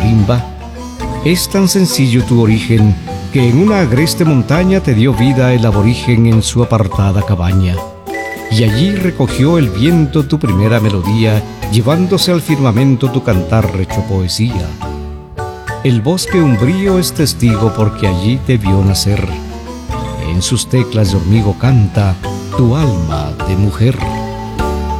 marimba. Es tan sencillo tu origen que en una agreste montaña te dio vida el aborigen en su apartada cabaña. Y allí recogió el viento tu primera melodía, llevándose al firmamento tu cantar hecho poesía. El bosque umbrío es testigo porque allí te vio nacer. En sus teclas de hormigo canta tu alma de mujer.